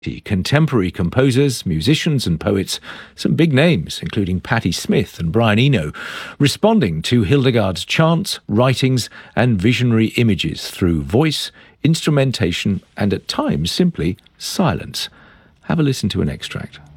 contemporary composers, musicians and poets, some big names, including Patti Smith and Brian Eno, responding to Hildegard's chants, writings and visionary images through voice, instrumentation and at times simply silence. Have a listen to an extract.